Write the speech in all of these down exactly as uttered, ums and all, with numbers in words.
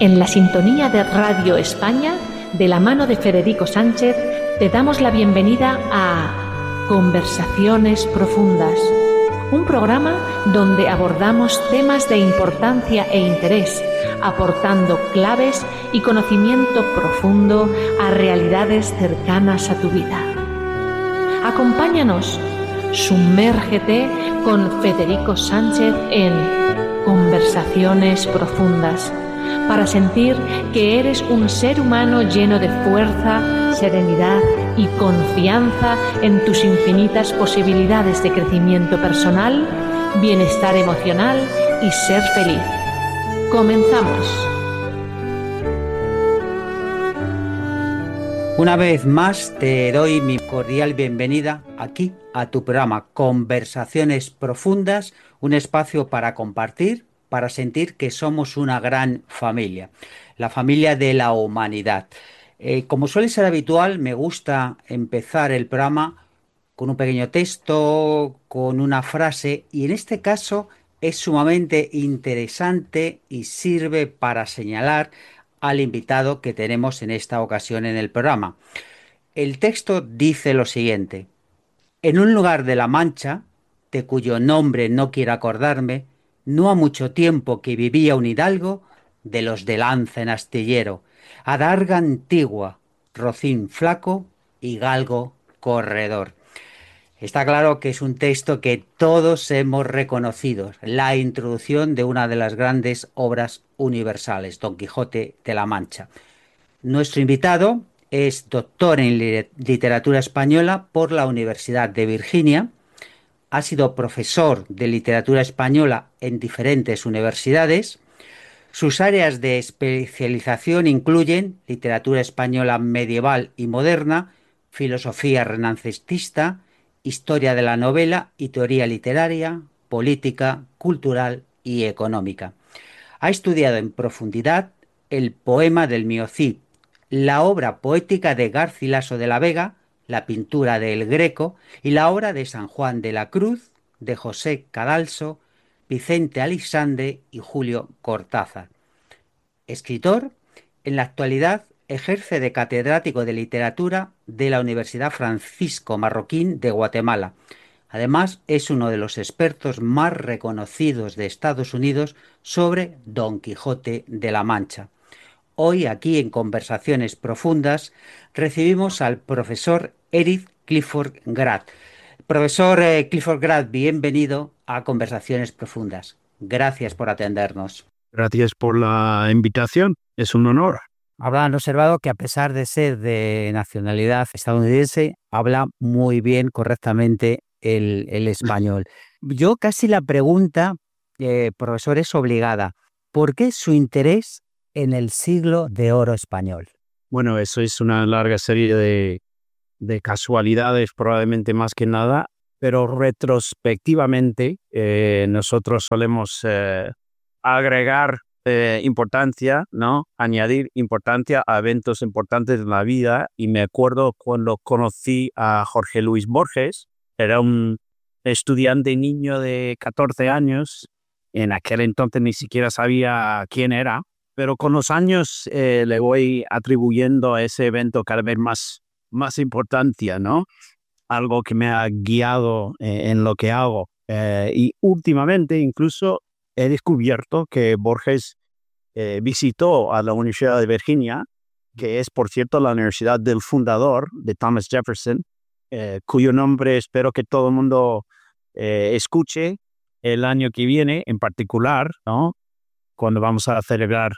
En la sintonía de Radio España, de la mano de Federico Sánchez, te damos la bienvenida a Conversaciones Profundas, un programa donde abordamos temas de importancia e interés, aportando claves y conocimiento profundo a realidades cercanas a tu vida. Acompáñanos, sumérgete con Federico Sánchez en Conversaciones Profundas, para sentir que eres un ser humano lleno de fuerza, serenidad y confianza en tus infinitas posibilidades de crecimiento personal, bienestar emocional y ser feliz. Comenzamos. Una vez más te doy mi cordial bienvenida aquí a tu programa Conversaciones Profundas, un espacio para compartir, para sentir que somos una gran familia, la familia de la humanidad. Eh, como suele ser habitual, me gusta empezar el programa con un pequeño texto, con una frase, y en este caso es sumamente interesante y sirve para señalar al invitado que tenemos en esta ocasión en el programa. El texto dice lo siguiente: en un lugar de la Mancha, de cuyo nombre no quiero acordarme, no ha mucho tiempo que vivía un hidalgo de los de lanza en astillero, adarga antigua, rocín flaco y galgo corredor. Está claro que es un texto que todos hemos reconocido, la introducción de una de las grandes obras universales, Don Quijote de la Mancha. Nuestro invitado es doctor en literatura española por la Universidad de Virginia, ha sido profesor de literatura española en diferentes universidades. Sus áreas de especialización incluyen literatura española medieval y moderna, filosofía renacentista, historia de la novela y teoría literaria, política, cultural y económica. Ha estudiado en profundidad el poema del Mío Cid, la obra poética de Garcilaso de la Vega, la pintura de El Greco y la obra de San Juan de la Cruz, de José Cadalso, Vicente Aleixandre y Julio Cortázar. Escritor, en la actualidad ejerce de catedrático de literatura de la Universidad Francisco Marroquín de Guatemala. Además, es uno de los expertos más reconocidos de Estados Unidos sobre Don Quijote de la Mancha. Hoy, aquí en Conversaciones Profundas, recibimos al profesor Eric Clifford Grad. Profesor eh, Clifford Grad, bienvenido a Conversaciones Profundas. Gracias por atendernos. Gracias por la invitación, es un honor. Habrán observado que a pesar de ser de nacionalidad estadounidense, habla muy bien, correctamente el, el español. Yo casi la pregunta, eh, profesor, es obligada. ¿Por qué su interés en el siglo de oro español? Bueno, eso es una larga serie de, de casualidades, probablemente más que nada, pero retrospectivamente eh, nosotros solemos eh, agregar eh, importancia, ¿no? Añadir importancia a eventos importantes de la vida, y me acuerdo cuando conocí a Jorge Luis Borges. Era un estudiante niño de catorce años, en aquel entonces ni siquiera sabía quién era, pero con los años eh, le voy atribuyendo a ese evento cada vez más, más importancia, ¿no? Algo que me ha guiado eh, en lo que hago. Eh, y últimamente incluso he descubierto que Borges eh, visitó a la Universidad de Virginia, que es, por cierto, la universidad del fundador de Thomas Jefferson, eh, cuyo nombre espero que todo el mundo eh, escuche el año que viene, en particular, ¿no? Cuando vamos a celebrar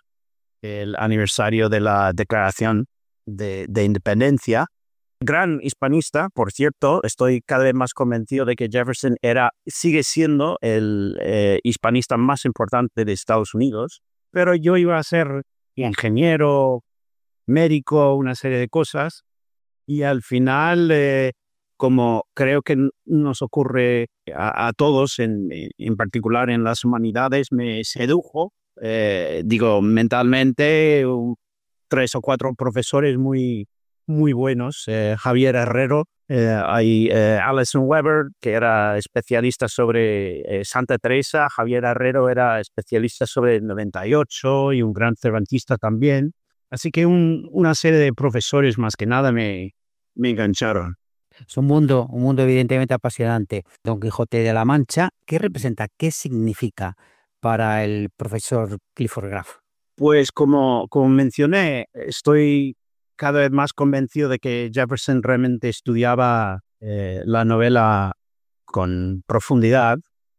el aniversario de la Declaración de, de Independencia. Gran hispanista, por cierto. Estoy cada vez más convencido de que Jefferson era, sigue siendo el eh, hispanista más importante de Estados Unidos, pero yo iba a ser ingeniero, médico, una serie de cosas, y al final, eh, como creo que nos ocurre a, a todos, en, en particular en las humanidades, me sedujo, eh, digo, mentalmente, un, tres o cuatro profesores muy muy buenos, eh, Javier Herrero, Eh, hay eh, Alison Weber, que era especialista sobre eh, Santa Teresa. Javier Herrero era especialista sobre el noventa y ocho y un gran cervantista también. Así que un, una serie de profesores más que nada me, me engancharon. Es un mundo, un mundo evidentemente apasionante. Don Quijote de la Mancha, ¿qué representa? ¿Qué significa para el profesor Clifford Graff? Pues como, como mencioné, estoy cada vez más convencido de que Jefferson realmente estudiaba eh, la novela con profundidad.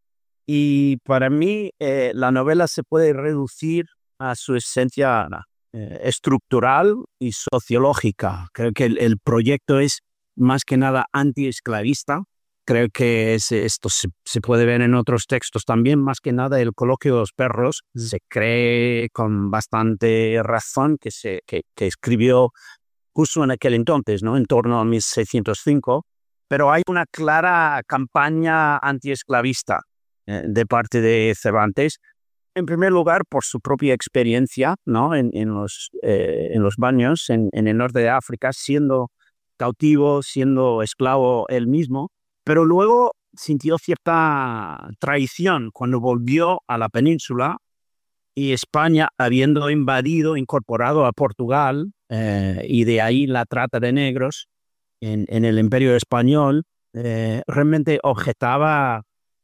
Y para mí, eh, la novela se puede reducir a su esencia eh, estructural y sociológica. Creo que el, el proyecto es más que nada antiesclavista. Creo que es, esto se, se puede ver en otros textos también. Más que nada, el coloquio de los perros se cree con bastante razón que, se, que, que escribió justo en aquel entonces, ¿no? En torno a mil seiscientos cinco. Pero hay una clara campaña antiesclavista eh, de parte de Cervantes. En primer lugar, por su propia experiencia, ¿no? en, en, los, eh, en los baños en, en el norte de África, siendo cautivo, siendo esclavo él mismo, pero luego sintió cierta traición cuando volvió a la península y España, habiendo invadido, incorporado a Portugal, eh, y de ahí la trata de negros en, en el Imperio Español, eh, realmente objetaba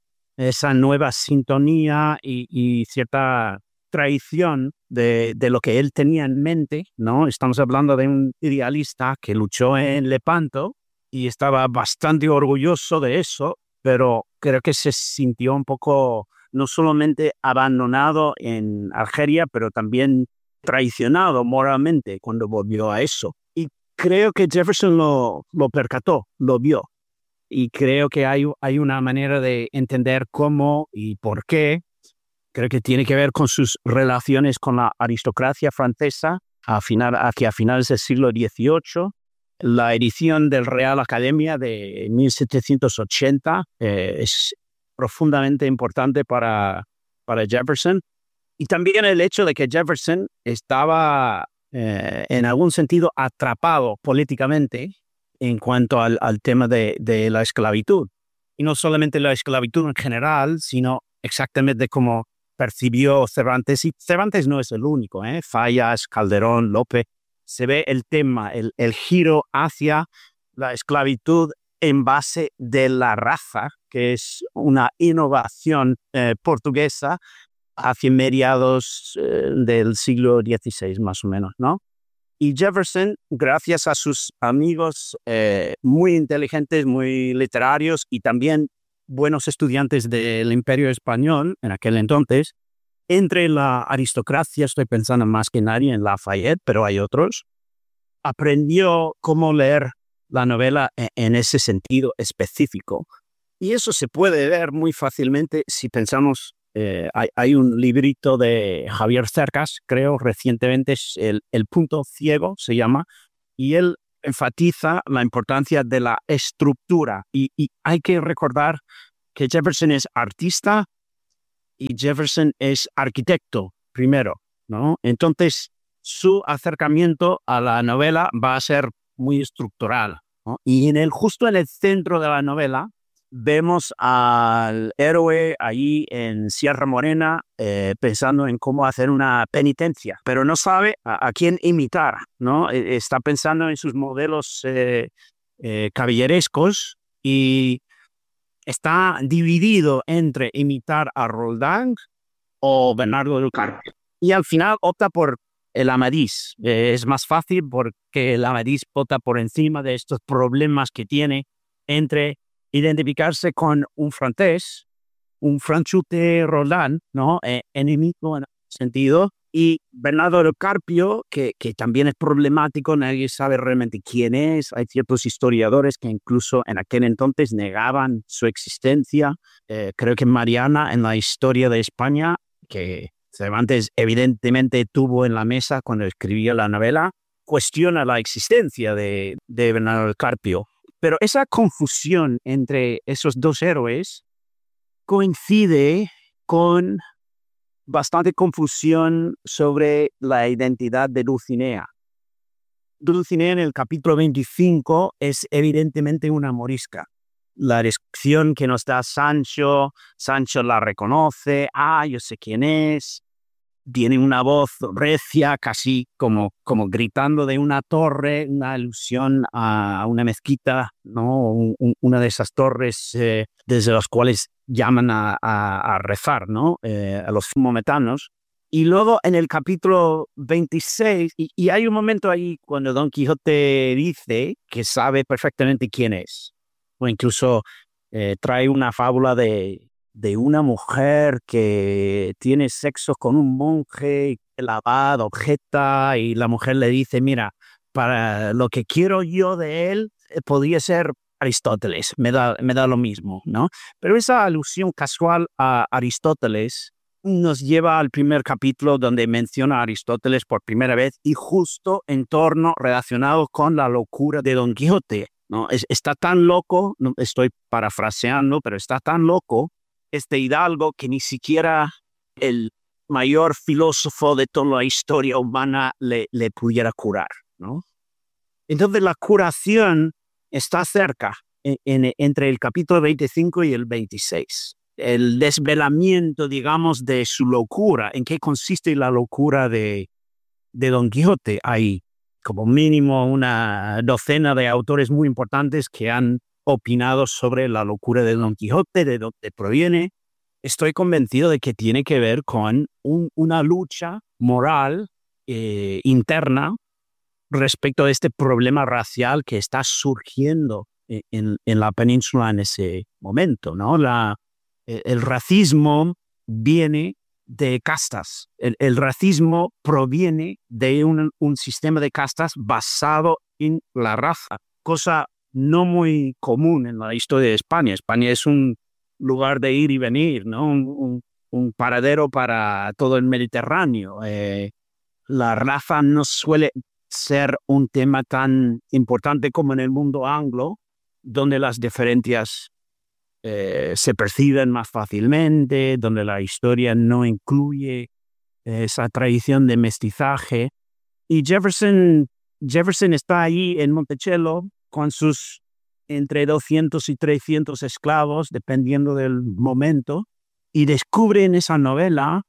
esa nueva sintonía y, y cierta traición de, de lo que él tenía en mente, ¿no? Estamos hablando de un idealista que luchó en Lepanto y estaba bastante orgulloso de eso, pero creo que se sintió un poco no solamente abandonado en Argelia, pero también traicionado moralmente cuando volvió a eso. Y creo que Jefferson lo, lo percató, lo vio. Y creo que hay, hay una manera de entender cómo y por qué. Creo que tiene que ver con sus relaciones con la aristocracia francesa a final, hacia finales del siglo dieciocho. La edición del Real Academia de mil setecientos ochenta eh, es profundamente importante para, para Jefferson. Y también el hecho de que Jefferson estaba eh, en algún sentido atrapado políticamente en cuanto al, al tema de, de la esclavitud. Y no solamente la esclavitud en general, sino exactamente como percibió Cervantes. Y Cervantes no es el único, ¿eh? Fallas, Calderón, Lope. Se ve el tema, el, el giro hacia la esclavitud en base de la raza, que es una innovación eh, portuguesa hacia mediados eh, del siglo dieciséis, más o menos, ¿no? Y Jefferson, gracias a sus amigos eh, muy inteligentes, muy literarios y también buenos estudiantes del Imperio Español en aquel entonces, entre la aristocracia, estoy pensando más que nadie en Lafayette, pero hay otros, aprendió cómo leer la novela en, en ese sentido específico. Y eso se puede ver muy fácilmente si pensamos. Eh, hay, hay un librito de Javier Cercas, creo, recientemente, es el, el Punto Ciego, se llama, y él enfatiza la importancia de la estructura. Y, y hay que recordar que Jefferson es artista y Jefferson es arquitecto, primero, ¿no? Entonces, su acercamiento a la novela va a ser muy estructural, ¿no? Y en el, justo en el centro de la novela, vemos al héroe ahí en Sierra Morena eh, pensando en cómo hacer una penitencia, pero no sabe a, a quién imitar, ¿no? E, está pensando en sus modelos eh, eh, caballerescos y está dividido entre imitar a Roldán o Bernardo del Carpio. Y al final opta por el Amadís. Eh, es más fácil porque el Amadís opta por encima de estos problemas que tiene entre identificarse con un francés, un franchute Roldán, ¿no? Eh, enemigo en ese sentido, y Bernardo del Carpio, que, que también es problemático, nadie sabe realmente quién es, hay ciertos historiadores que incluso en aquel entonces negaban su existencia. Eh, creo que Mariana, en la historia de España, que Cervantes evidentemente tuvo en la mesa cuando escribía la novela, cuestiona la existencia de, de Bernardo del Carpio. Pero esa confusión entre esos dos héroes coincide con bastante confusión sobre la identidad de Dulcinea. Dulcinea en el capítulo veinticinco es evidentemente una morisca. La descripción que nos da Sancho, Sancho la reconoce, ah, yo sé quién es, tiene una voz recia, casi como, como gritando de una torre, una alusión a una mezquita, ¿no? Un, un, una de esas torres eh, desde las cuales llaman a, a, a rezar, ¿no? Eh, a los maometanos. Y luego en el capítulo veintiséis, y, y hay un momento ahí cuando Don Quijote dice que sabe perfectamente quién es, o incluso eh, trae una fábula de, de una mujer que tiene sexo con un monje, el abad objeta y la mujer le dice, mira, para lo que quiero yo de él, eh, podría ser Aristóteles, me da, me da lo mismo, ¿no? Pero esa alusión casual a Aristóteles nos lleva al primer capítulo donde menciona a Aristóteles por primera vez y justo en torno relacionado con la locura de Don Quijote, ¿no? Es, está tan loco, no estoy parafraseando, pero está tan loco este hidalgo que ni siquiera el mayor filósofo de toda la historia humana le, le pudiera curar, ¿no? Entonces la curación está cerca, en, en, entre el capítulo veinticinco y el veintiséis. El desvelamiento, digamos, de su locura. ¿En qué consiste la locura de, de Don Quijote? Hay como mínimo una docena de autores muy importantes que han opinado sobre la locura de Don Quijote, de dónde proviene. Estoy convencido de que tiene que ver con un, una lucha moral eh, interna respecto a este problema racial que está surgiendo en, en, en la península en ese momento, ¿no? La, el racismo viene de castas. El, el racismo proviene de un, un sistema de castas basado en la raza, cosa no muy común en la historia de España. España es un lugar de ir y venir, ¿no? Un, un, un paradero para todo el Mediterráneo. Eh, la raza no suele ser un tema tan importante como en el mundo anglo, donde las diferencias eh, se perciben más fácilmente, donde la historia no incluye eh, esa tradición de mestizaje. Y Jefferson, Jefferson está ahí en Monticello con sus entre doscientos y trescientos esclavos, dependiendo del momento, y descubre en esa novela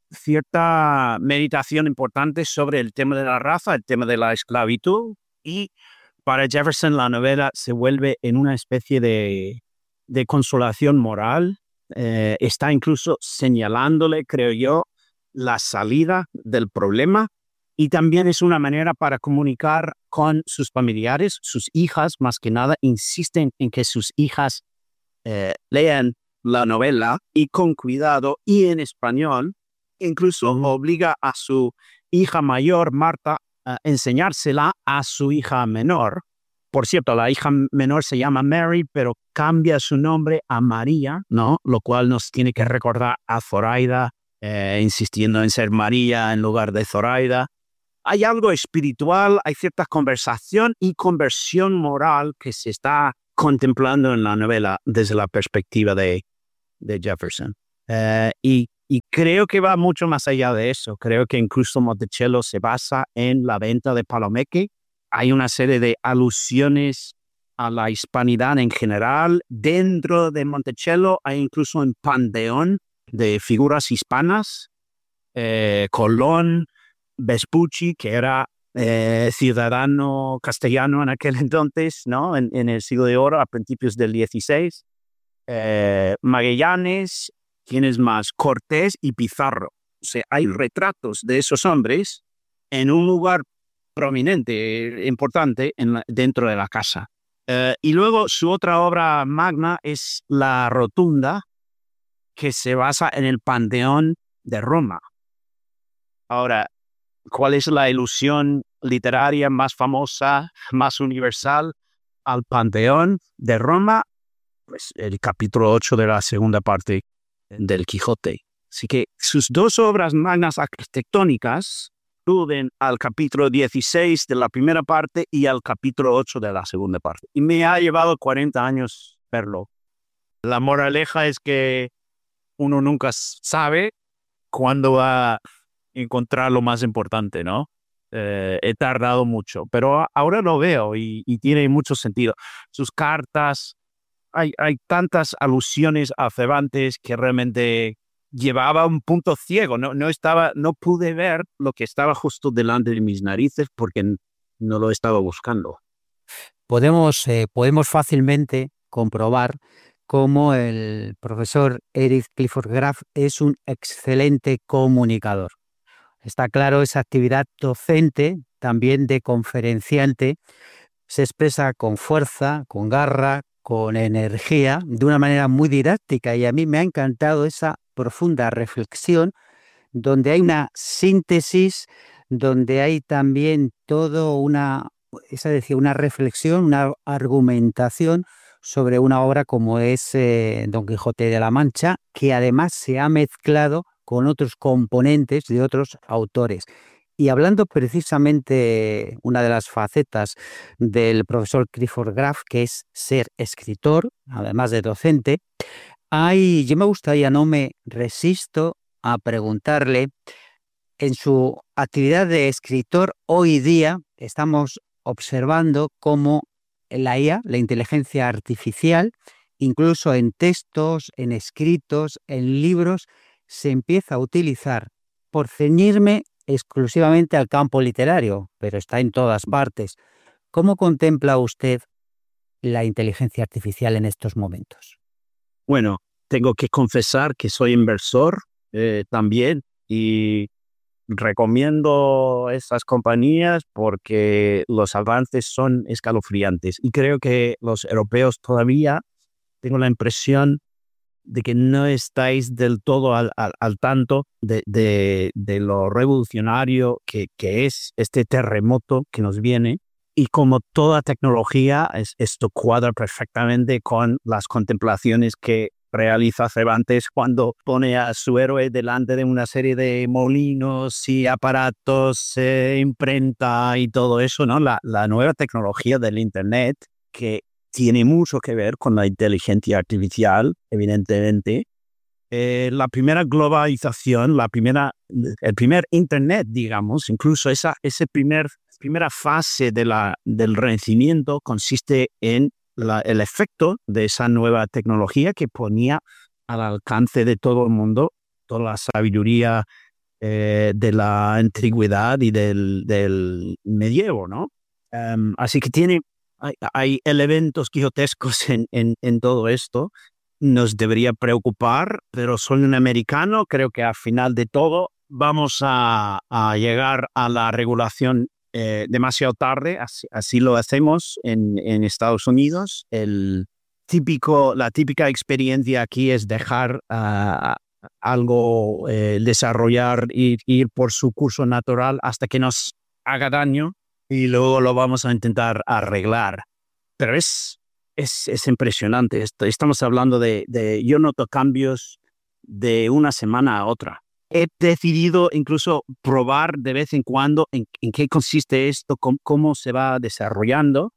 cierta meditación importante sobre el tema de la raza, el tema de la esclavitud, y para Jefferson la novela se vuelve en una especie de, de consolación moral. Eh, está incluso señalándole, creo yo, la salida del problema, y también es una manera para comunicar con sus familiares. Sus hijas, más que nada, insisten en que sus hijas eh, lean la novela y con cuidado y en español. Incluso obliga a su hija mayor, Marta, a enseñársela a su hija menor. Por cierto, la hija menor se llama Mary, pero cambia su nombre a María, ¿no? Lo cual nos tiene que recordar a Zoraida, eh, insistiendo en ser María en lugar de Zoraida. Hay algo espiritual, hay cierta conversación y conversión moral que se está contemplando en la novela desde la perspectiva de, de Jefferson. Eh, y, y creo que va mucho más allá de eso. Creo que incluso Monticello se basa en la venta de Palomeque. Hay una serie de alusiones a la hispanidad en general. Dentro de Monticello hay incluso un panteón de figuras hispanas. Eh, Colón, Vespucci, que era eh, ciudadano castellano en aquel entonces, ¿no? En, en el siglo de oro, a principios del dieciséis. Eh, Magallanes, ¿quién es más? Cortés y Pizarro. O sea, hay retratos de esos hombres en un lugar prominente, importante, en la, dentro de la casa. Eh, y luego su otra obra magna es La Rotunda, que se basa en el Panteón de Roma. Ahora, ¿cuál es la ilusión literaria más famosa, más universal al Panteón de Roma? Pues el capítulo ocho de la segunda parte del Quijote. Así que sus dos obras magnas arquitectónicas aluden al capítulo dieciséis de la primera parte y al capítulo ocho de la segunda parte. Y me ha llevado cuarenta años verlo. La moraleja es que uno nunca sabe cuándo va a encontrar lo más importante, ¿no? Eh, he tardado mucho, pero a- ahora lo veo y, y tiene mucho sentido. Sus cartas, hay, hay tantas alusiones a Cervantes que realmente llevaba un punto ciego. No, no estaba, no pude ver lo que estaba justo delante de mis narices porque n- no lo estaba buscando. Podemos, eh, podemos fácilmente comprobar cómo el profesor Eric Clifford Graf es un excelente comunicador. Está claro, esa actividad docente, también de conferenciante, se expresa con fuerza, con garra, con energía, de una manera muy didáctica, y a mí me ha encantado esa profunda reflexión donde hay una síntesis, donde hay también todo una, esa decía, una reflexión, una argumentación sobre una obra como es eh, Don Quijote de la Mancha, que además se ha mezclado con otros componentes de otros autores. Y hablando precisamente una de las facetas del profesor Clifford Graf, que es ser escritor, además de docente, hay, yo me gustaría, no me resisto a preguntarle, en su actividad de escritor hoy día estamos observando cómo la I A, la inteligencia artificial, incluso en textos, en escritos, en libros, se empieza a utilizar, por ceñirme exclusivamente al campo literario, pero está en todas partes. ¿Cómo contempla usted la inteligencia artificial en estos momentos? Bueno, tengo que confesar que soy inversor eh, también y recomiendo esas compañías porque los avances son escalofriantes y creo que los europeos todavía, tengo la impresión de que no estáis del todo al, al, al tanto de, de, de lo revolucionario que, que es este terremoto que nos viene. Y como toda tecnología, es, esto cuadra perfectamente con las contemplaciones que realiza Cervantes cuando pone a su héroe delante de una serie de molinos y aparatos, eh, imprenta y todo eso, ¿no? La, la nueva tecnología del Internet que tiene mucho que ver con la inteligencia artificial, evidentemente. Eh, la primera globalización, la primera, el primer Internet, digamos, incluso esa, ese primer, primera fase de la, del renacimiento consiste en la, el efecto de esa nueva tecnología que ponía al alcance de todo el mundo toda la sabiduría eh, de la antigüedad y del, del medievo, ¿no? Um, así que tiene, hay, hay elementos quijotescos en, en, en todo esto. Nos debería preocupar, pero soy un americano, creo que al final de todo vamos a, a llegar a la regulación eh, demasiado tarde, así, así lo hacemos en, en Estados Unidos. El típico, la típica experiencia aquí es dejar uh, algo eh, desarrollar, ir, ir por su curso natural hasta que nos haga daño y luego lo vamos a intentar arreglar. Pero es, es, es impresionante. Esto, estamos hablando de, de, yo noto cambios de una semana a otra. He decidido incluso probar de vez en cuando en, en qué consiste esto, cómo, cómo se va desarrollando.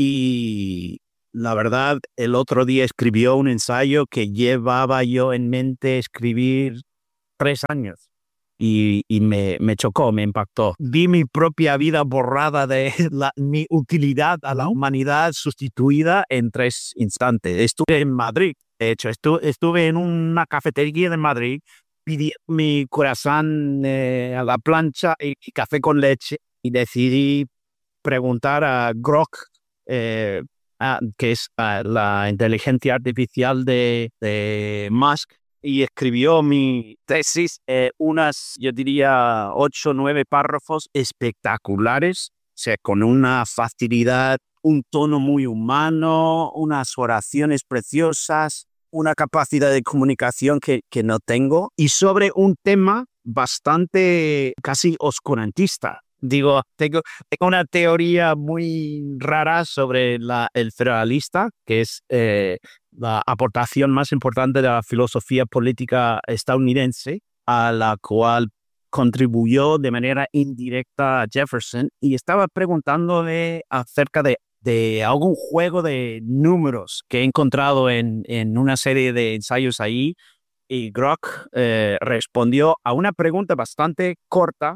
Y la verdad, el otro día escribió un ensayo que llevaba yo en mente escribir tres años. Y, y me, me chocó, me impactó. Vi mi propia vida borrada de la, mi utilidad a la humanidad sustituida en tres instantes. Estuve en Madrid, de hecho, estu, estuve en una cafetería de Madrid, pedí mi corazón eh, a la plancha y, y café con leche y decidí preguntar a Grok, eh, a, que es a, la inteligencia artificial de, de Musk, y escribió mi tesis, eh, unas, yo diría, ocho o nueve párrafos espectaculares, o sea, con una facilidad, un tono muy humano, unas oraciones preciosas, una capacidad de comunicación que, que no tengo, y sobre un tema bastante casi oscurantista. Digo, tengo, tengo una teoría muy rara sobre la, el federalista, que es eh, la aportación más importante de la filosofía política estadounidense, a la cual contribuyó de manera indirecta a Jefferson, y estaba preguntándole acerca de, de algún juego de números que he encontrado en, en una serie de ensayos ahí, y Grok eh, respondió a una pregunta bastante corta,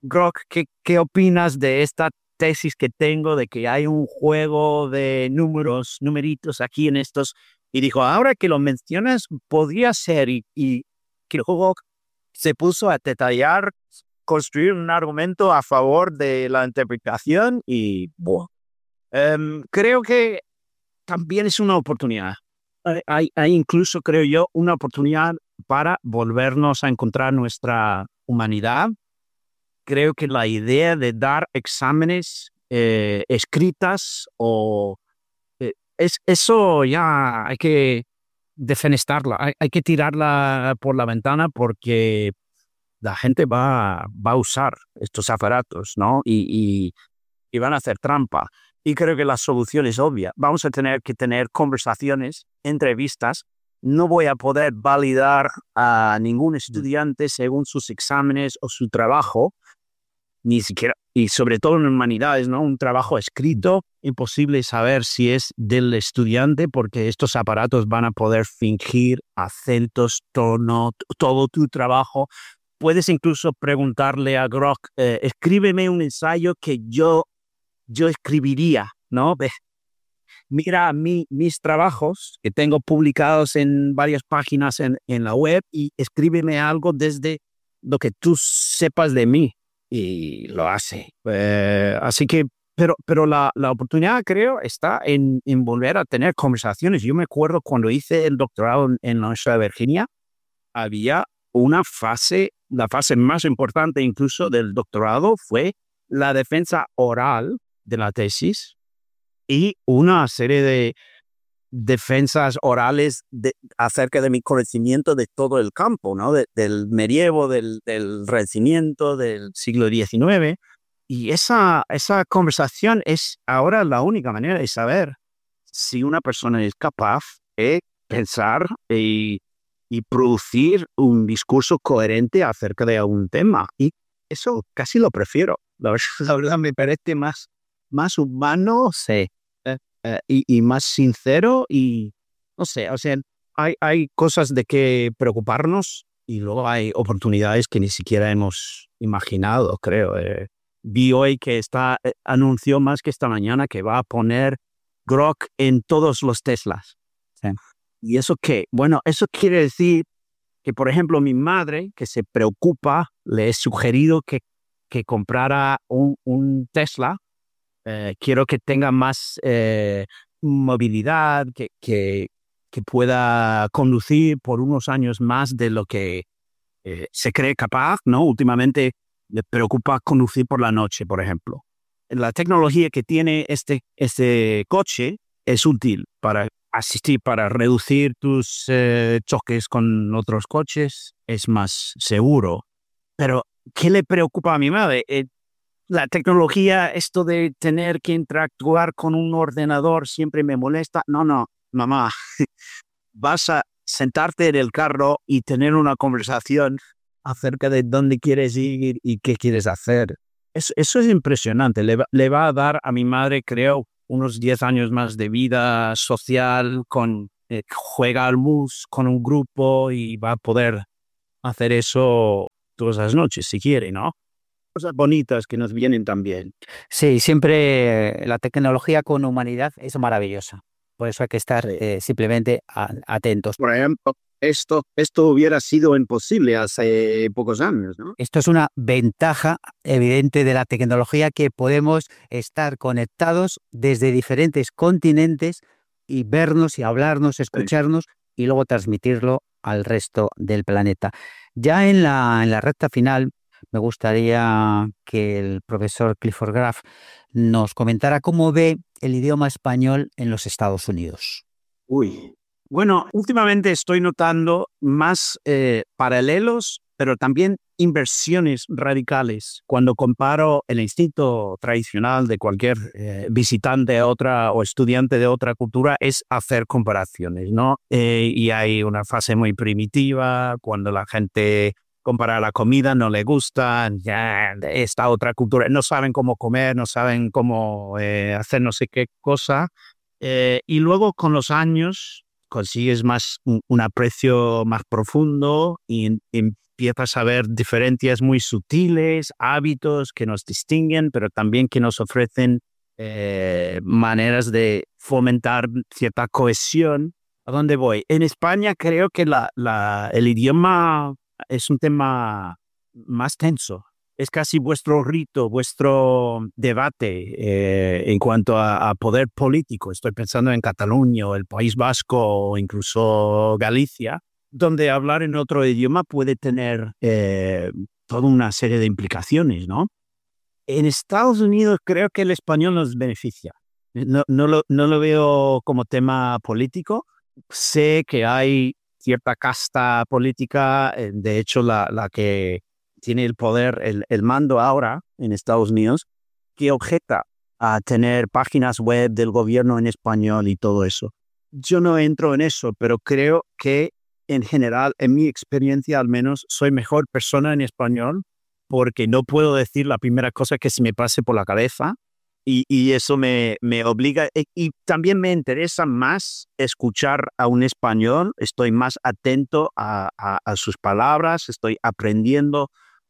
Grok, ¿qué, qué opinas de esta tesis que tengo de que hay un juego de números, numeritos aquí en estos? Y dijo, ahora que lo mencionas, podría ser. Y, y que el juego se puso a detallar, construir un argumento a favor de la interpretación y bueno, um, creo que también es una oportunidad. Hay, hay incluso, creo yo, una oportunidad para volvernos a encontrar nuestra humanidad. Creo que la idea de dar exámenes eh, escritas o eh, es, eso ya hay que defenestarla, hay, hay que tirarla por la ventana porque la gente va, va a usar estos aparatos, ¿no? Y, y, y van a hacer trampa. Y creo que la solución es obvia. Vamos a tener que tener conversaciones, entrevistas. No voy a poder validar a ningún estudiante según sus exámenes o su trabajo, ni siquiera, y sobre todo en humanidades, ¿no? Un trabajo escrito, imposible saber si es del estudiante porque estos aparatos van a poder fingir acentos, tono, todo tu trabajo. Puedes incluso preguntarle a Grok, eh, escríbeme un ensayo que yo yo escribiría, ¿no? Mira mi, mis trabajos que tengo publicados en varias páginas en, en la web y escríbeme algo desde lo que tú sepas de mí. Y lo hace. Eh, así que, pero, pero la, la oportunidad, creo, está en, en volver a tener conversaciones. Yo me acuerdo cuando hice el doctorado en, en la Universidad de Virginia, había una fase, la fase más importante incluso del doctorado fue la defensa oral de la tesis y una serie de defensas orales de, acerca de mi conocimiento de todo el campo, ¿no? De, del medievo, del, del Renacimiento, del siglo diecinueve. Y esa, esa conversación es ahora la única manera de saber si una persona es capaz de pensar y, y producir un discurso coherente acerca de algún tema. Y eso casi lo prefiero. La verdad, la verdad me parece más más humano, sí, eh, eh, y, y más sincero y no sé, o sea, hay, hay cosas de que preocuparnos y luego hay oportunidades que ni siquiera hemos imaginado, creo. Eh, vi hoy que está, eh, anunció más que esta mañana que va a poner Grok en todos los Teslas. Sí. ¿Y eso qué? Bueno, eso quiere decir que, por ejemplo, mi madre, que se preocupa, le he sugerido que, que comprara un, un Tesla. Eh, quiero que tenga más eh, movilidad, que, que, que pueda conducir por unos años más de lo que eh, se cree capaz, ¿no? Últimamente le preocupa conducir por la noche, por ejemplo. La tecnología que tiene este, este coche es útil para asistir, para reducir tus eh, choques con otros coches, es más seguro. Pero, ¿qué le preocupa a mi madre? Eh, La tecnología, esto de tener que interactuar con un ordenador siempre me molesta. No, no, mamá, vas a sentarte en el carro y tener una conversación acerca de dónde quieres ir y qué quieres hacer. Eso, eso es impresionante. Le va, le va a dar a mi madre, creo, unos diez años más de vida social, con eh, juega al mus con un grupo y va a poder hacer eso todas las noches si quiere, ¿no? Cosas bonitas que nos vienen también. Sí, siempre la tecnología con humanidad es maravillosa. Por eso hay que estar Sí. eh, simplemente a, atentos. Por ejemplo, esto, esto hubiera sido imposible hace pocos años, ¿no? Esto es una ventaja evidente de la tecnología, que podemos estar conectados desde diferentes continentes y vernos y hablarnos, escucharnos sí. y luego transmitirlo al resto del planeta. Ya en la, en la recta final, me gustaría que el profesor Clifford Graff nos comentara cómo ve el idioma español en los Estados Unidos. Uy, bueno, últimamente estoy notando más eh, paralelos, pero también inversiones radicales. Cuando comparo el instinto tradicional de cualquier eh, visitante a otra o estudiante de otra cultura es hacer comparaciones, ¿no? Eh, y hay una fase muy primitiva cuando la gente compara la comida, no le gusta, ya esta otra cultura, no saben cómo comer, no saben cómo eh, hacer no sé qué cosa. Eh, y luego con los años consigues más un, un aprecio más profundo y, y empiezas a ver diferencias muy sutiles, hábitos que nos distinguen, pero también que nos ofrecen eh, maneras de fomentar cierta cohesión. ¿A dónde voy? En España creo que la, la, el idioma es un tema más tenso. Es casi vuestro rito, vuestro debate eh, en cuanto a, a poder político. Estoy pensando en Cataluña o el País Vasco o incluso Galicia, donde hablar en otro idioma puede tener eh, toda una serie de implicaciones, ¿no? En Estados Unidos creo que el español nos beneficia. No, no, lo, no lo veo como tema político. Sé que hay cierta casta política, eh, de hecho la, la que tiene el poder, el, el mando ahora en Estados Unidos, que objeta a tener páginas web del gobierno en español y todo eso. Yo no entro en eso, pero creo que en general, en mi experiencia al menos, soy mejor persona en español porque no puedo decir la primera cosa que se me pase por la cabeza y, y eso me, me obliga. Y, y también me interesa más escuchar a un español, estoy más atento a, a, a sus palabras, estoy aprendiendo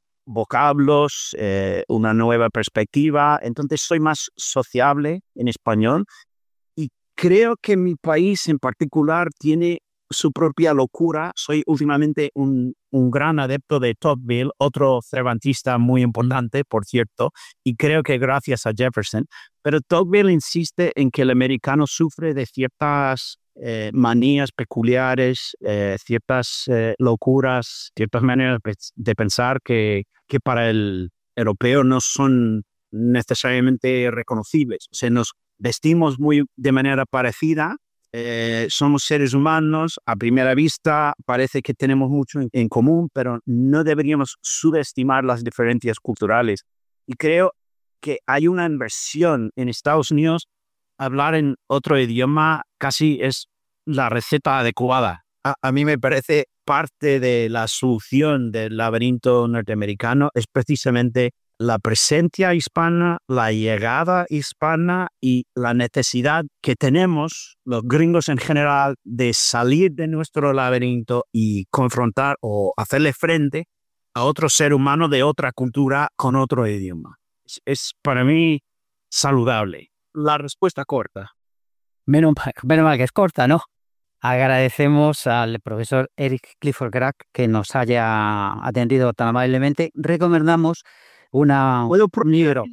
vocablos, eh, una nueva perspectiva, entonces soy más sociable en español y creo que mi país en particular tiene su propia locura. Soy últimamente un, un gran adepto de Tocqueville, otro cervantista muy importante, por cierto, y creo que gracias a Jefferson, pero Tocqueville insiste en que el americano sufre de ciertas eh, manías peculiares, eh, ciertas eh, locuras, ciertas maneras de pensar que, que para el europeo no son necesariamente reconocibles. O sea, nos vestimos muy de manera parecida, eh, somos seres humanos, a primera vista parece que tenemos mucho en, en común, pero no deberíamos subestimar las diferencias culturales. Y creo que hay una inversión en Estados Unidos. Hablar en otro idioma casi es la receta adecuada. A, a mí me parece parte de la solución del laberinto norteamericano es precisamente la presencia hispana, la llegada hispana y la necesidad que tenemos los gringos en general de salir de nuestro laberinto y confrontar o hacerle frente a otro ser humano de otra cultura con otro idioma. Es, es para mí saludable. La respuesta corta. Menos mal, menos mal que es corta, ¿no? Agradecemos al profesor Eric Clifford Crack que nos haya atendido tan amablemente. Recomendamos una, ¿Puedo un libro.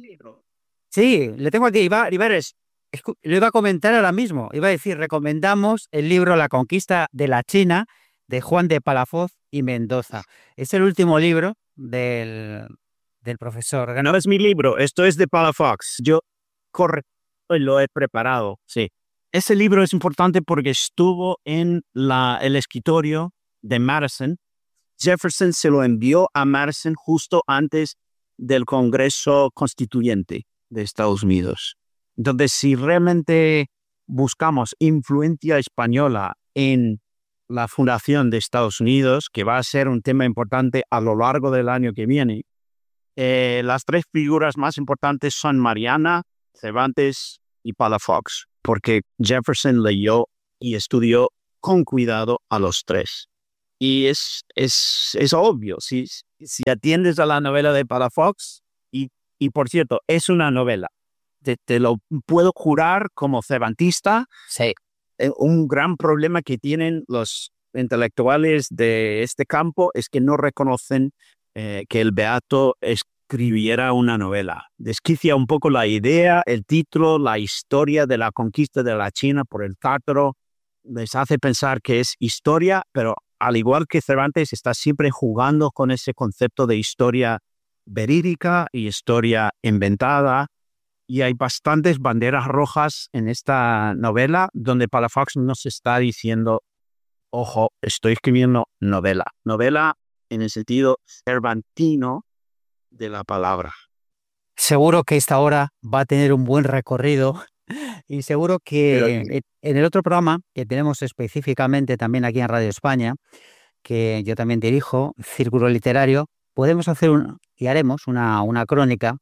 Sí, le tengo aquí, iba, iba, lo iba a comentar ahora mismo. Iba a decir, recomendamos el libro La conquista de la China de Juan de Palafox y Mendoza. Es el último libro del, del profesor. No es mi libro, esto es de Palafox. Yo corre, lo he preparado, sí. Ese libro es importante porque estuvo en la, el escritorio de Madison. Jefferson se lo envió a Madison justo antes del Congreso Constituyente de Estados Unidos. Entonces, si realmente buscamos influencia española en la fundación de Estados Unidos, que va a ser un tema importante a lo largo del año que viene, eh, las tres figuras más importantes son Mariana, Cervantes y Palafox, porque Jefferson leyó y estudió con cuidado a los tres. Y es, es, es obvio, si, si atiendes a la novela de Palafox, y, y por cierto, es una novela, te, te lo puedo jurar como cervantista, sí. Un gran problema que tienen los intelectuales de este campo es que no reconocen eh, que el Beato escribiera una novela. Desquicia un poco la idea, el título, la historia de la conquista de la China por el tártaro, les hace pensar que es historia, pero al igual que Cervantes, está siempre jugando con ese concepto de historia verídica y historia inventada. Y hay bastantes banderas rojas en esta novela donde Palafox nos está diciendo, ojo, estoy escribiendo novela. Novela en el sentido cervantino de la palabra. Seguro que esta hora va a tener un buen recorrido. Y seguro que Pero, en el otro programa que tenemos específicamente también aquí en Radio España, que yo también dirijo, Círculo Literario, podemos hacer un, y haremos una, una crónica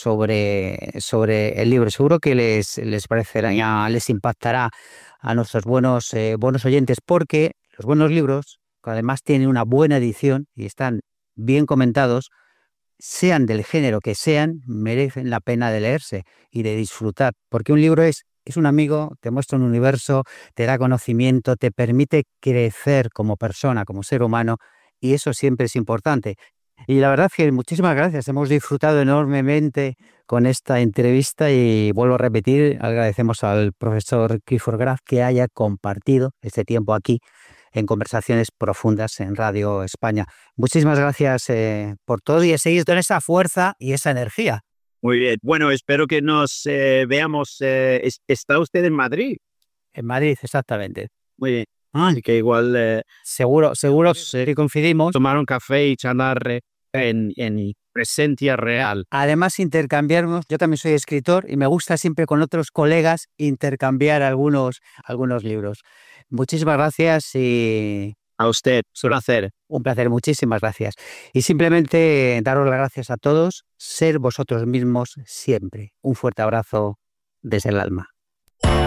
sobre, sobre el libro. Seguro que les, les parecerá, les impactará a nuestros buenos, eh, buenos oyentes, porque los buenos libros, que además tienen una buena edición y están bien comentados, sean del género que sean, merecen la pena de leerse y de disfrutar, porque un libro es, es un amigo, te muestra un universo, te da conocimiento, te permite crecer como persona, como ser humano, y eso siempre es importante. Y la verdad que muchísimas gracias, hemos disfrutado enormemente con esta entrevista y vuelvo a repetir, agradecemos al profesor Clifford Graf que haya compartido este tiempo aquí en Conversaciones Profundas en Radio España. Muchísimas gracias eh, por todo y seguir con esa fuerza y esa energía. Muy bien. Bueno, espero que nos eh, veamos. Eh, ¿Está usted en Madrid? En Madrid, exactamente. Muy bien. Ah, que igual... Eh, seguro, seguro que coincidimos. Tomar un café y charlar eh, en, en presencia real. Además, intercambiarnos. Yo también soy escritor y me gusta siempre con otros colegas intercambiar algunos, algunos libros. Muchísimas gracias y... A usted, un placer. Un placer, muchísimas gracias. Y simplemente daros las gracias a todos, ser vosotros mismos siempre. Un fuerte abrazo desde el alma.